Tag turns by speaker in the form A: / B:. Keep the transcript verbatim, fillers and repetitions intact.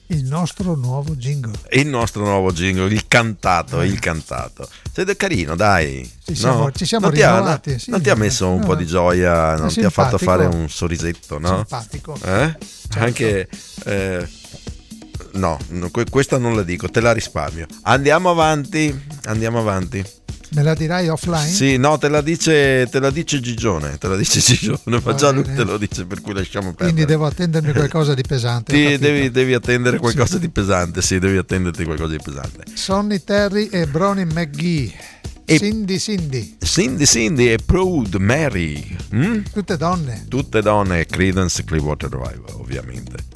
A: Il nostro nuovo jingle.
B: Il nostro nuovo jingle, il cantato, eh. il cantato. Sei carino, dai.
A: Ci siamo,
B: no?
A: ci siamo
B: non, ti ha,
A: rinnovati,
B: non,
A: sì,
B: non ti ha messo un
A: no,
B: po' di gioia, non ti ha fatto fare un sorrisetto, no?
A: Simpatico.
B: Eh?
A: Certo.
B: Anche eh, no, no, questa non la dico, te la risparmio. Andiamo avanti, andiamo avanti.
A: Me la dirai offline?
B: Sì, no, te la dice, te la dice Gigione, te la dice Gigione, ma Va già bene. Lui te lo dice, per cui lasciamo perdere.
A: Quindi devo attendermi qualcosa di pesante.
B: Ti, devi, devi attendere qualcosa
A: sì.
B: di pesante, sì, devi attenderti qualcosa di pesante.
A: Sonny Terry e Bronnie McGee. E Cindy Cindy.
B: Cindy Cindy e Proud Mary. Mm?
A: Tutte donne.
B: Tutte donne, Creedence Clearwater Revival, ovviamente.